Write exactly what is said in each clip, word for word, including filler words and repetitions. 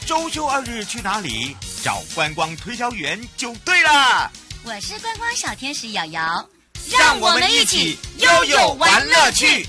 周休二日去哪里？找观光推销员就对了。 我是观光小天使瑶瑶， 让我们一起悠悠玩乐趣。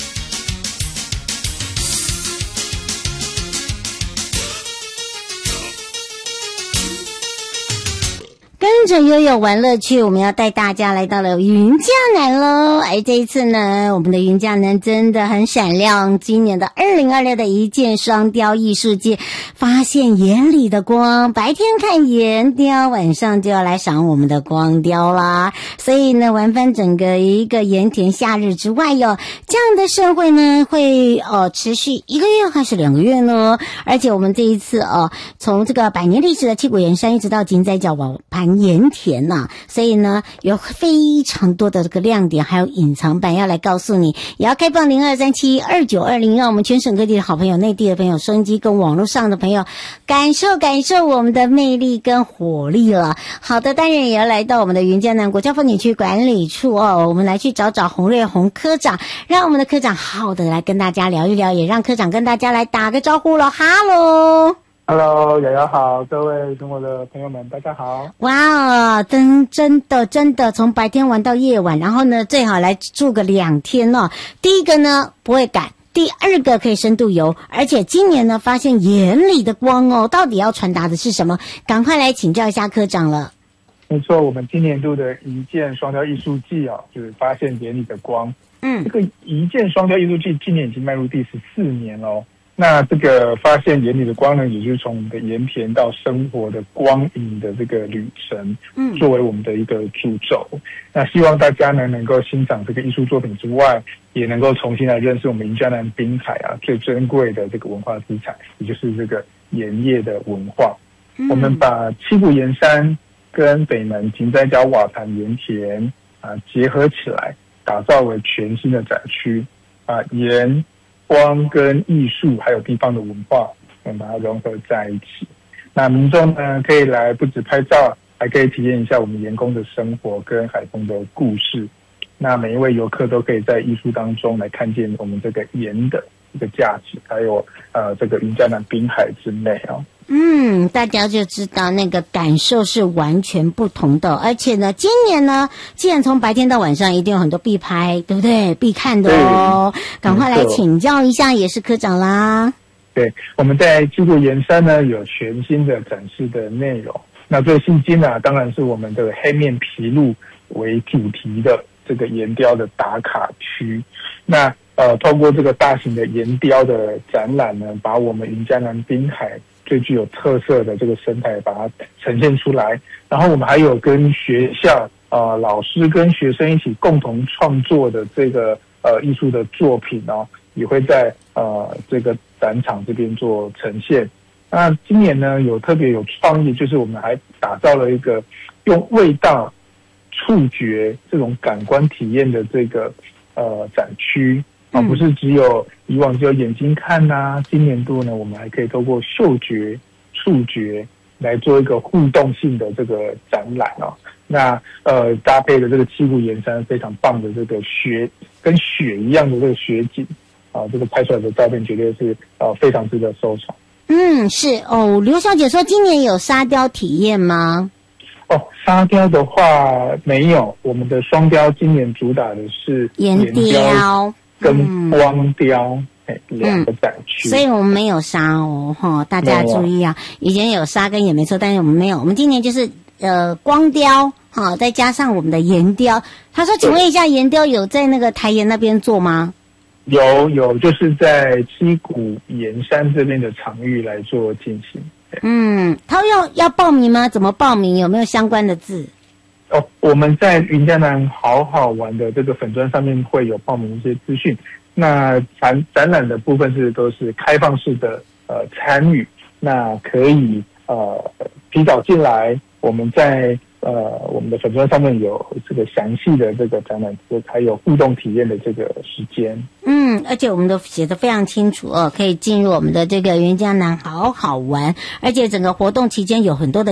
跟着悠悠玩乐趣，我们要带大家来到了云嘉南喽。哎，这一次呢，我们的云嘉南真的很闪亮。今年的二零二六的一箭双雕艺术季，发现眼里的光，白天看岩雕，晚上就要来赏我们的光雕啦。所以呢，玩翻整个一个盐田夏日之外哟，这样的盛会呢，会呃持续一个月还是两个月呢？而且我们这一次哦，从这个百年历史的七股盐山，一直到金仔角网盘盐田呐、啊，所以呢有非常多的这个亮点，还有隐藏版要来告诉你。也要开放零二三七二九二零，让我们全省各地的好朋友、内地的朋友、收音机跟网络上的朋友感受感受我们的魅力跟活力了。好的，当然也要来到我们的云嘉南国家风景区管理处哦，我们来去找找洪瑞宏科长，让我们的科长好好的来跟大家聊一聊，也让科长跟大家来打个招呼了。哈喽。 Hello， 瑶瑶好，各位中国的朋友们，大家好。 哇哦，真真的真的从白天玩到夜晚，然后呢，最好来住个两天哦。第一个呢不会赶，第二个可以深度游，而且今年呢发现眼里的光哦，到底要传达的是什么？赶快来请教一下科长了。 没错，我们今年度的一箭双雕艺术季哦，就是发现眼里的光。嗯，这个一箭双雕艺术季今年已经迈入第十四年喽。那这个发现眼里的光呢，也就是从我们的盐田到生活的光影的这个旅程，嗯，作为我们的一个主轴。那希望大家呢能够欣赏这个艺术作品之外，也能够重新来认识我们云嘉南滨海啊最珍贵的这个文化资产，也就是这个盐业的文化。嗯、我们把七股盐山跟北门金仔角瓦盘盐田啊结合起来，打造为全新的展区啊盐。光跟艺术还有地方的文化，我们把它融合在一起。那民众呢可以来不止拍照，还可以体验一下我们盐工的生活跟海丰的故事。那每一位游客都可以在艺术当中来看见我们这个盐的一个价值，还有呃这个云嘉南滨海之美啊。 嗯，大家就知道那个感受是完全不同的，而且呢，今年呢，既然从白天到晚上一定有很多必拍，对不对？必看的哦，赶快来请教一下，也是科长啦。 对，我们在七股盐山呢有全新的展示的内容。那最新进呢、啊，当然是我们的黑面琵鹭为主题的这个岩雕的打卡区。那呃，透过这个大型的岩雕的展览呢，把我们云嘉南滨海最具有特色的这个生态把它呈现出来。然后我们还有跟学校呃老师跟学生一起共同创作的这个呃艺术的作品哦，也会在呃这个展场这边做呈现。那今年呢有特别有创意，就是我们还打造了一个用味道、触觉这种感官体验的这个呃展区。啊，不是只有以往只有眼睛看呐、啊，今年度呢，我们还可以透过嗅觉、触觉来做一个互动性的这个展览哦。那呃，搭配的这个七股盐山非常棒的这个雪，跟雪一样的这个雪景啊，这个拍出来的照片绝对是呃非常值得收藏。 嗯，是哦。刘小姐说，今年有沙雕体验吗？ 哦，沙雕的话没有，我们的双雕今年主打的是岩雕。 跟光雕哎、嗯、两个展区、嗯， 所以我们没有沙哦，哈，大家注意啊！以前有沙跟也没错，但是我们没有，我们今年就是呃光雕，哈，再加上我们的岩雕。他说：“请问一下，岩雕有在那个台盐那边做吗？” 有有，就是在七股盐山这边的场域来做进行。 嗯，他要要报名吗？怎么报名？有没有相关的字？ 哦，我们在云嘉南好好玩的这个粉专上面会有报名一些资讯。那展展览的部分是都是开放式的呃参与，那可以呃提早进来，我们在呃我们的粉专上面有这个详细的这个展览，还有互动体验的这个时间。 嗯，而且我们都写得非常清楚哦，可以进入我们的这个云嘉南好好玩，而且整个活动期间有很多的